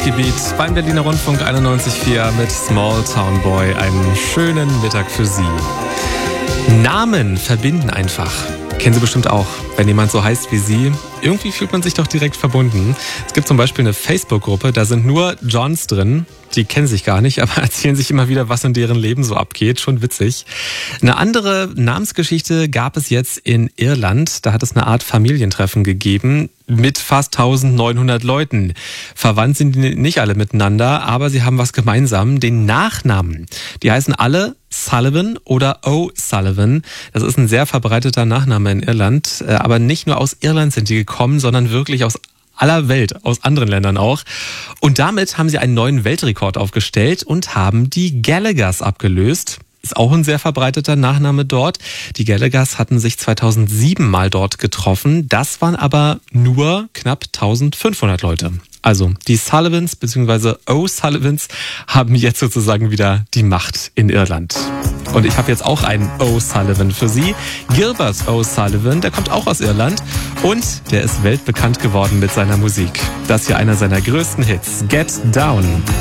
Stadtgebiet beim Berliner Rundfunk 91.4 mit Small Town Boy. Einen schönen Mittag für Sie. Namen verbinden einfach. Kennen Sie bestimmt auch, wenn jemand so heißt wie Sie. Irgendwie fühlt man sich doch direkt verbunden. Es gibt zum Beispiel eine Facebook-Gruppe, da sind nur Johns drin. Die kennen sich gar nicht, aber erzählen sich immer wieder, was in deren Leben so abgeht. Schon witzig. Eine andere Namensgeschichte gab es jetzt in Irland. Da hat es eine Art Familientreffen gegeben mit fast 1900 Leuten. Verwandt sind die nicht alle miteinander, aber sie haben was gemeinsam. Den Nachnamen. Die heißen alle Sullivan oder O'Sullivan. Das ist ein sehr verbreiteter Nachname in Irland. Aber nicht nur aus Irland sind die gekommen, sondern wirklich aus aller Welt, aus anderen Ländern auch. Und damit haben sie einen neuen Weltrekord aufgestellt und haben die Gallaghers abgelöst. Ist auch ein sehr verbreiteter Nachname dort. Die Gallaghers hatten sich 2007 mal dort getroffen. Das waren aber nur knapp 1500 Leute. Also die Sullivans bzw. O'Sullivans haben jetzt sozusagen wieder die Macht in Irland. Und ich habe jetzt auch einen O'Sullivan für Sie. Gilbert O'Sullivan, der kommt auch aus Irland und der ist weltbekannt geworden mit seiner Musik. Das hier einer seiner größten Hits, Get Down.